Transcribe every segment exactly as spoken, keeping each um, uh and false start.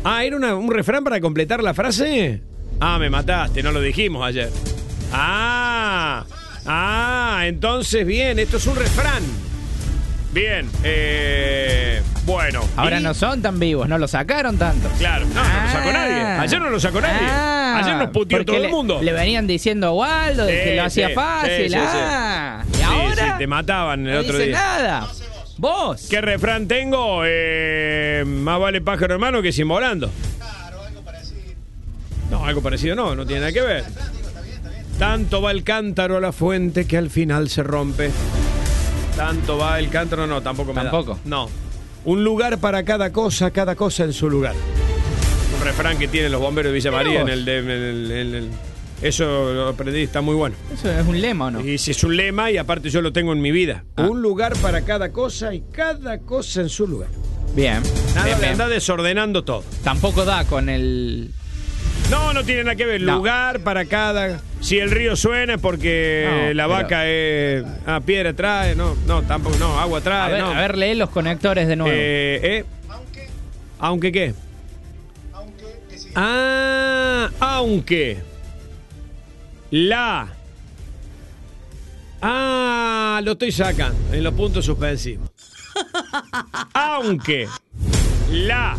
Ah, ¿era una, un refrán para completar la frase? Ah, me mataste, no lo dijimos ayer. Ah, ah, entonces bien, esto es un refrán. Bien, eh, bueno. Ahora y... no son tan vivos, no lo sacaron tanto. Claro, no, ah, no lo sacó nadie. Ayer no lo sacó nadie. Ah, Ayer nos puteó todo le, el mundo. Le venían diciendo a Waldo de sí, que lo hacía sí, fácil. Sí, sí, ah, sí. y ahora. Sí, sí, te mataban el no otro dice día. nada. ¿Vos? ¿Qué refrán tengo? Eh, más vale pájaro hermano que sin volando. Claro, algo parecido. No, algo parecido no, no tiene nada que ver. Tanto va el cántaro a la fuente que al final se rompe. Tanto va el cántaro, no, tampoco me Tampoco. da. No. Un lugar para cada cosa, cada cosa en su lugar. Un refrán que tienen los bomberos de Villa María en el, de, en el, en el... Eso lo aprendí, está muy bueno. Eso es un lema, ¿o no? Y si es un lema, y aparte yo lo tengo en mi vida. Ah. Un lugar para cada cosa y cada cosa en su lugar. Bien. Nada bien, de bien. andar desordenando todo. Tampoco da con el... No, no tiene nada que ver. No. Lugar para cada... Si el río suena es porque No, la pero- vaca es... Ah, piedra trae. No, no, tampoco. No, agua A trae. ver, no. a ver, lee los conectores de nuevo. Eh, eh, Aunque, ¿Aunque qué? aunque, que sí. Ah, aunque... La... Ah, lo estoy sacando en los puntos suspensivos. Aunque... La...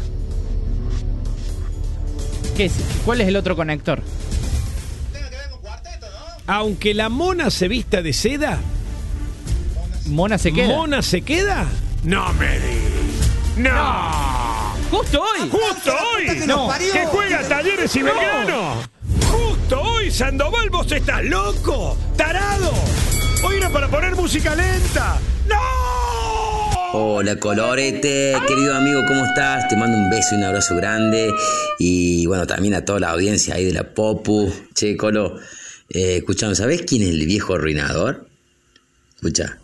¿Qué es? ¿Cuál es el otro conector? Tenga que ver con cuarteto, ¿no? Aunque la mona se vista de seda... Mona se queda. ¿Mona se queda? No me digas. No. Justo hoy. Justo hoy. No. Que juega Talleres y No. Belgrano. Justo hoy, Sandoval, vos estás loco. Tarado. Hoy era para poner música lenta. ¡No! Hola Colorete, querido amigo, ¿cómo estás? Te mando un beso y un abrazo grande. Y bueno, también a toda la audiencia ahí de la Popu. Che, Colo, eh, escuchame, ¿sabés quién es el viejo arruinador? Escucha.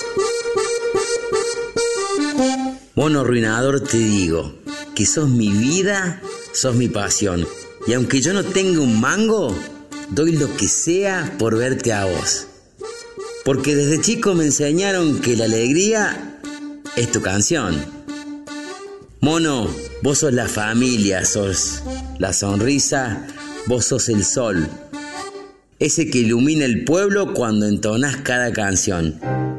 Mono arruinador, te digo que sos mi vida, sos mi pasión. Y aunque yo no tenga un mango, doy lo que sea por verte a vos. Porque desde chico me enseñaron que la alegría es tu canción. Mono, vos sos la familia, sos la sonrisa, vos sos el sol. Ese que ilumina el pueblo cuando entonás cada canción.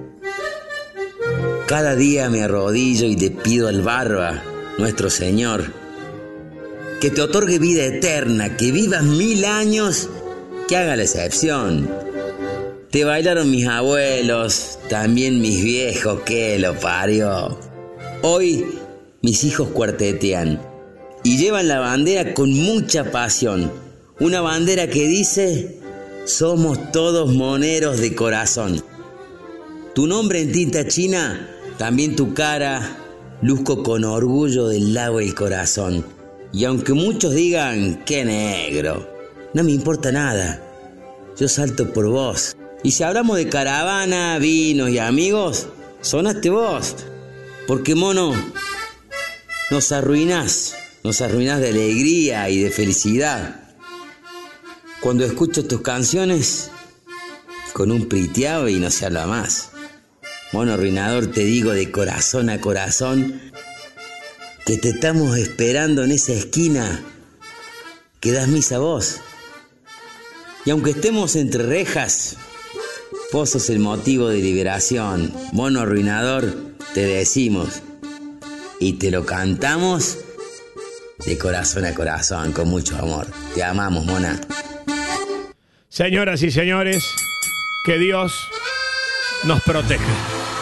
Cada día me arrodillo y le pido al Barba, nuestro Señor, que te otorgue vida eterna, que vivas mil años, que haga la excepción. Te bailaron mis abuelos, también mis viejos, que lo parió. Hoy mis hijos cuartetean y llevan la bandera con mucha pasión. Una bandera que dice, somos todos moneros de corazón. Tu nombre en tinta china, también tu cara, luzco con orgullo del lago del corazón. Y aunque muchos digan, qué negro, no me importa nada. Yo salto por vos. Y si hablamos de caravana, vinos y amigos, sonaste vos. Porque, mono, nos arruinás, nos arruinás de alegría y de felicidad. Cuando escucho tus canciones, con un priteado y no se habla más. Mono arruinador, te digo de corazón a corazón, que te estamos esperando en esa esquina que das misa vos. Y aunque estemos entre rejas, vos sos el motivo de liberación. Mono arruinador, te decimos y te lo cantamos de corazón a corazón, con mucho amor. Te amamos, mona. Señoras y señores, que Dios nos proteja.